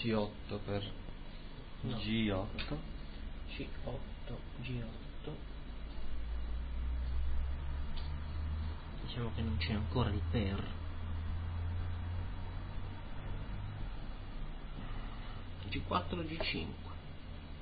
C8 per No. G8. C8, G8. Diciamo che non c'è ancora il per. G4, G5.